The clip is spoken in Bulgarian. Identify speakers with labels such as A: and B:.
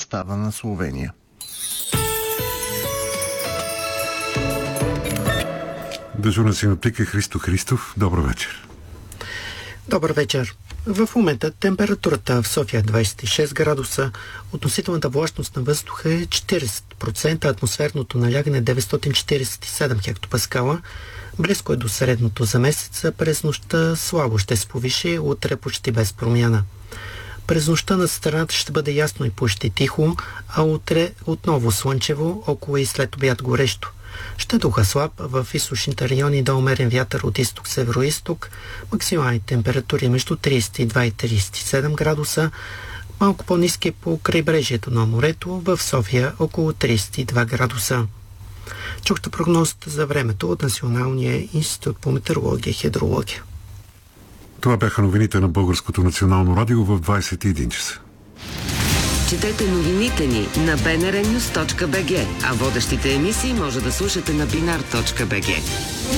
A: състава на Словения.
B: Дежурен синоптик е Христо Христов. Добър вечер.
C: Добър вечер. В момента температурата в София е 26 градуса, относителната влажност на въздуха е 40%, атмосферното налягане е 947 хектопаскала, близко е до средното за месеца, през нощта слабо ще се повиши, утре почти без промяна. През нощта на страната ще бъде ясно и почти тихо, а утре отново слънчево, около и след обяд горещо. Ще духа слаб, в източните райони да умерен вятър от изток-северо-исток, максимални температури между 32 и 37 градуса, малко по-ниски по крайбрежието на морето, в София около 32 градуса. Чухте прогнозата за времето от Националния институт по метеорология и хидрология.
B: Това бяха новините на Българското национално радио в 21 часа.
D: Четете новините ни на bnrnews.bg, а водещите емисии може да слушате на binar.bg.